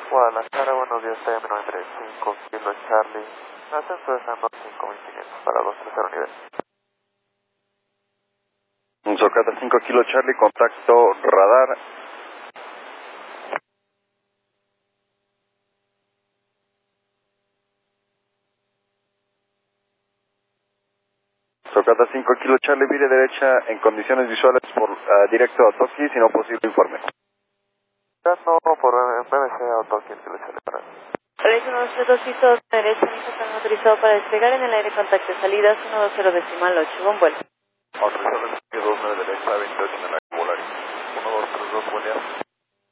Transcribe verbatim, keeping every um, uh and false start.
Guadalajara, buenos días, T M noventa y cinco, Kilo Charlie, ascenso de San Dos cinco mil quinientos para dos tres cero nivel. Socata cinco Kilo Charlie, contacto radar. Socata cinco Kilo Charlie, vire derecha en condiciones visuales por uh, directo a Toki, si no posible informe. No, por B M C Autoki, Kilo Charlie para. Realiza uno dos dos pisos derecha, están autorizado para despegar en el aire contacto salidas uno dos cero decimal ocho, buen vuelo. Autorizado el dos nueve derecha, veintiocho en el aire, Volaris. uno dos tres dos, buen día.